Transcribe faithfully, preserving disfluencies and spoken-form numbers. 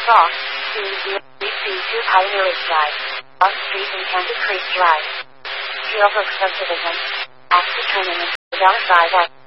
Cross, two zero three two Pioneer Ridge Drive, Off Street in Kansas Creek Drive. Trailhook Subdivision. Access turning into Dallas Drive.